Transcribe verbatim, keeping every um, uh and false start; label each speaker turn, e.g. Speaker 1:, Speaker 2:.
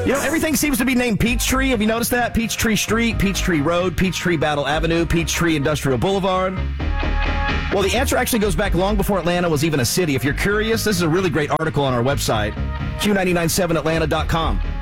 Speaker 1: You know, everything seems to be named Peachtree. Have you noticed that? Peachtree Street, Peachtree Road, Peachtree Battle Avenue, Peachtree Industrial Boulevard. Well, the answer actually goes back long before Atlanta was even a city. If you're curious, this is a really great article on our website, Q nine nine seven Atlanta dot com.